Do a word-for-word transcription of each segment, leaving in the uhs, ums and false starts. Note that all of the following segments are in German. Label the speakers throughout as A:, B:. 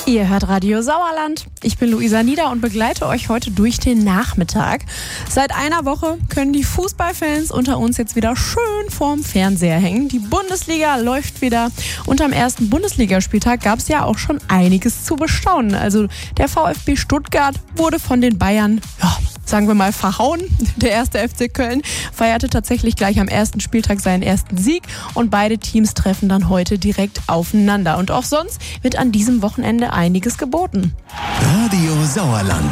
A: Ihr hört Radio Sauerland. Ich bin Luisa Nieder und begleite euch heute durch den Nachmittag. Seit einer Woche können die Fußballfans unter uns jetzt wieder schön vorm Fernseher hängen. Die Bundesliga läuft wieder und am ersten Bundesligaspieltag gab es ja auch schon einiges zu bestaunen. Also der VfB Stuttgart wurde von den Bayern, ja, sagen wir mal, verhauen. Der erste F C Köln feierte tatsächlich gleich am ersten Spieltag seinen ersten Sieg und beide Teams treffen dann heute direkt aufeinander. Und auch sonst wird an diesem Wochenende einiges geboten.
B: Radio Sauerland.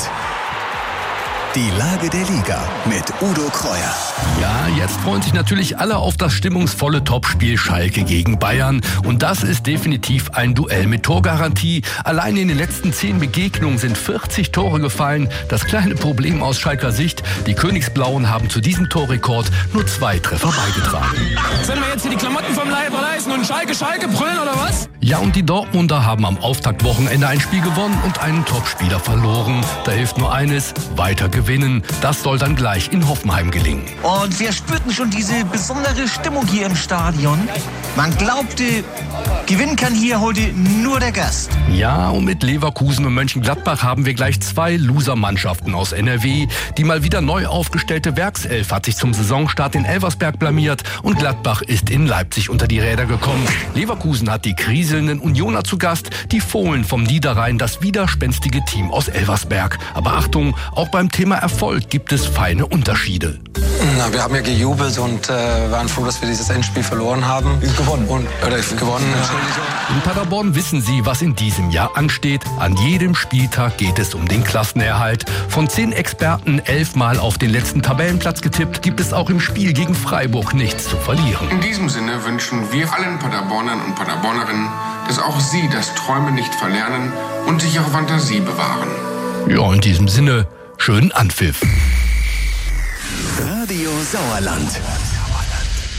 B: Die Lage der Liga mit Udo Kreuer.
C: Ja, jetzt freuen sich natürlich alle auf das stimmungsvolle Topspiel Schalke gegen Bayern. Und das ist definitiv ein Duell mit Torgarantie. Allein in den letzten zehn Begegnungen sind vierzig Tore gefallen. Das kleine Problem aus Schalker Sicht: die Königsblauen haben zu diesem Torrekord nur zwei Treffer beigetragen.
D: Sollen wir jetzt hier die Klamotten vom Leib reißen und Schalke, Schalke brüllen oder was?
C: Ja, und die Dortmunder haben am Auftaktwochenende ein Spiel gewonnen und einen Topspieler verloren. Da hilft nur eines: weiter gewinnen. Das soll dann gleich in Hoffenheim gelingen.
E: Und wir spürten schon diese besondere Stimmung hier im Stadion. Man glaubte, gewinnen kann hier heute nur der Gast.
C: Ja, und mit Leverkusen und Mönchengladbach haben wir gleich zwei Loser-Mannschaften aus N R W. Die mal wieder neu aufgestellte Werkself hat sich zum Saisonstart in Elversberg blamiert und Gladbach ist in Leipzig unter die Räder gekommen. Leverkusen hat die kriselnden Unioner zu Gast, die Fohlen vom Niederrhein, das widerspenstige Team aus Elversberg. Aber Achtung, auch beim Thema Erfolg gibt es feine Unterschiede.
F: Na, wir haben ja gejubelt und äh, waren froh, dass wir dieses Endspiel verloren haben.
G: Gewonnen.
F: Und, oder gewonnen, Entschuldigung.
C: In Paderborn wissen sie, was in diesem Jahr ansteht. An jedem Spieltag geht es um den Klassenerhalt. Von zehn Experten elfmal auf den letzten Tabellenplatz getippt, gibt es auch im Spiel gegen Freiburg nichts zu verlieren.
H: In diesem Sinne wünschen wir allen Paderbornern und Paderbornerinnen, dass auch sie das Träumen nicht verlernen und sich ihre Fantasie bewahren.
C: Ja, in diesem Sinne, schönen Anpfiff.
B: Radio Sauerland.